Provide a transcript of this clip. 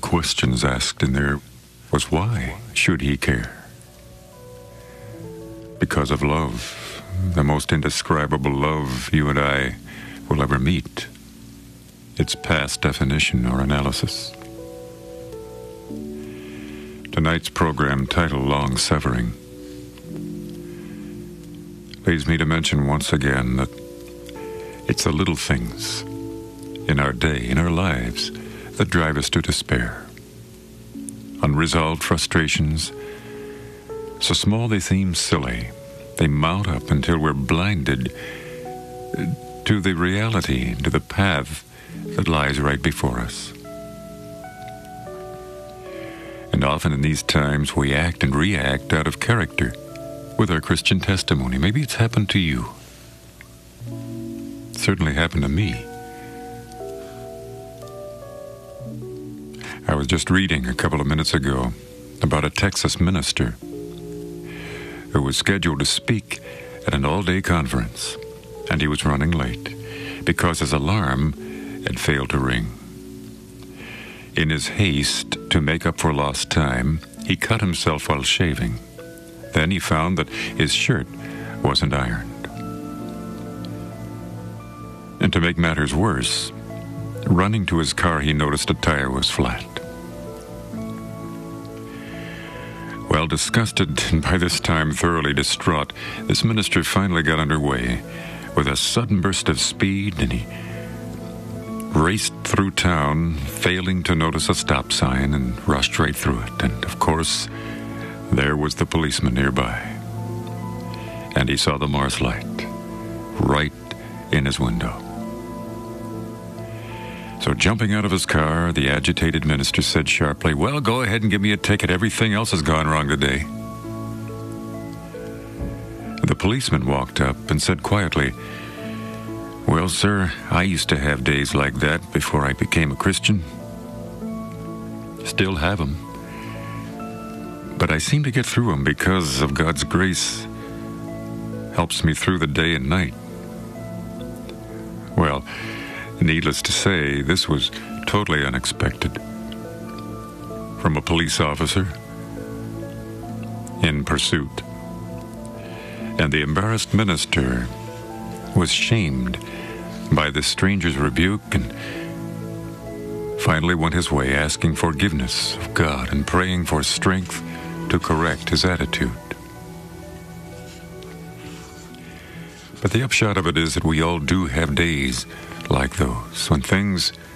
questions asked in there was, why should he care? Because of love, the most indescribable love you and I will ever meet. Its past definition or analysis. Tonight's program title, Long Severing, leads me to mention once again that it's the little things in our day, in our lives, that drive us to despair. Unresolved frustrations, so small they seem silly, they mount up until we're blinded to the reality, to the path that lies right before us. And often in these times we act and react out of character with our Christian testimony. Maybe it's happened to you. It certainly happened to me. I was just reading a couple of minutes ago about a Texas minister who was scheduled to speak at an all-day conference, and he was running late because his alarm had failed to ring. In his haste to make up for lost time, he cut himself while shaving. Then he found that his shirt wasn't ironed. And to make matters worse, running to his car, he noticed a tire was flat. Well, disgusted and by this time thoroughly distraught, this minister finally got underway with a sudden burst of speed, and he raced through town, failing to notice a stop sign, and rushed right through it. And, of course, there was the policeman nearby. And he saw the Mars light right in his window. So jumping out of his car, the agitated minister said sharply, "Well, go ahead and give me a ticket. Everything else has gone wrong today." The policeman walked up and said quietly, "Well, sir, I used to have days like that before I became a Christian. Still have them. But I seem to get through them because of God's grace helps me through the day and night." Well, needless to say, this was totally unexpected. From a police officer in pursuit. And the embarrassed minister was shamed by the stranger's rebuke and finally went his way asking forgiveness of God and praying for strength to correct his attitude. But the upshot of it is that we all do have days like those, when things